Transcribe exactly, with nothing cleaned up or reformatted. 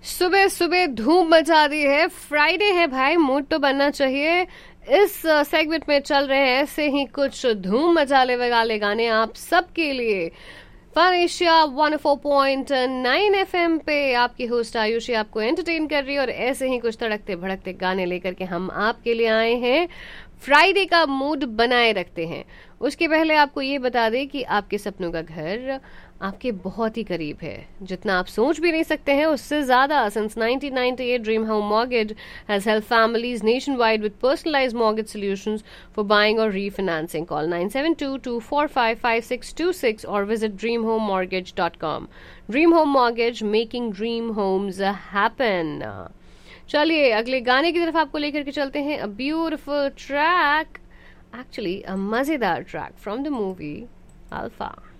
सुबह सुबह धूम मचा दी है। फ्राइडे है भाई, मूड तो बनना चाहिए। इस सेगमेंट में चल रहे हैं ऐसे ही कुछ धूम मचाले वाले गाने आप सबके लिए। Fun Asia one four point nine F M पे आपकी होस्ट आयुषी आपको एंटरटेन कर रही है और ऐसे ही कुछ तड़कते भड़कते गाने लेकर के हम आपके लिए आए हैं। फ्राइडे का मूड बनाए रखते हैं। उसके पहले आपको ये बता दें कि आपके सपनों का घर आपके बहुत ही करीब है, जितना आप सोच भी नहीं सकते हैं उससे ज्यादा। Since nineteen ninety eight dream home mortgage has helped families nationwide with personalized mortgage solutions for buying or refinancing. Call nine seven two, two four five, five six two six or visit dream home mortgage dot com. Dream Home Mortgage, making dream homes happen. चलिए अगले गाने की तरफ आपको लेकर के चलते हैं। अ ब्यूटिफुल ट्रैक, एक्चुअली अ मजेदार track from the movie alpha.